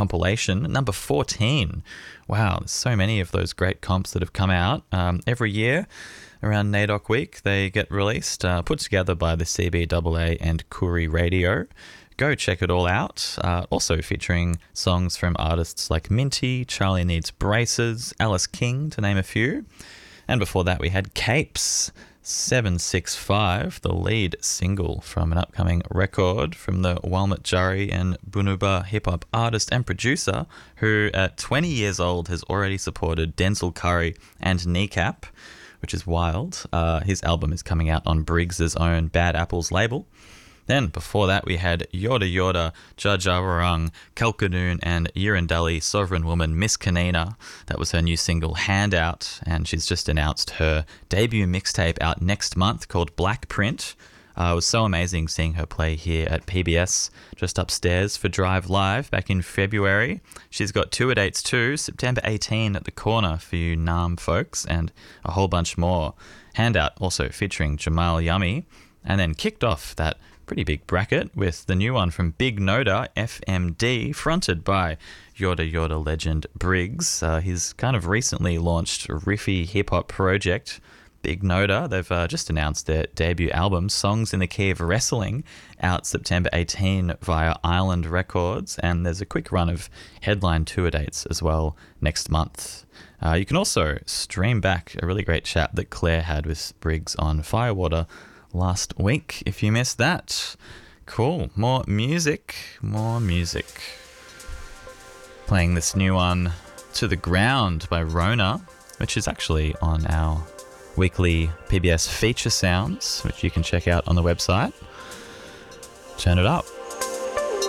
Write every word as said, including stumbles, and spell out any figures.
compilation, number fourteen. Wow, there's so many of those great comps that have come out. Um, every year around NAIDOC Week, they get released, uh, put together by the C B A A and Koori Radio. Go check it all out. Uh, also featuring songs from artists like Minty, Charlie Needs Braces, Alice King, to name a few. And before that, we had Capes, seven six five, the lead single from an upcoming record from the Walmut Jari and Bunuba hip-hop artist and producer who, at twenty years old, has already supported Denzel Curry and Kneecap, which is wild. Uh, his album is coming out on Briggs's own Bad Apples label. Then before that, we had Yorda Yorda, Jajawarang, Kalkanoon, and Yirandali Sovereign Woman Miss Kanina. That was her new single, Handout, and she's just announced her debut mixtape out next month called Black Print. Uh, it was so amazing seeing her play here at P B S, just upstairs for Drive Live back in February. She's got tour dates too, September eighteenth at the Corner for you Naarm folks, and a whole bunch more. Handout also featuring Jamal Yummy, and then kicked off that pretty big bracket with the new one from Big Noda, F M D, fronted by Yorda Yorda legend Briggs. Uh, he's kind of recently launched a riffy hip-hop project, Big Noda. They've uh, just announced their debut album, Songs in the Key of Wrestling, out September eighteenth via Island Records, and there's a quick run of headline tour dates as well next month. Uh, you can also stream back a really great chat that Claire had with Briggs on Firewater last week, if you missed that. Cool. More music. More music. Playing this new one, To the Ground by Rona, which is actually on our weekly P B S Feature Sounds, which you can check out on the website. Turn it up.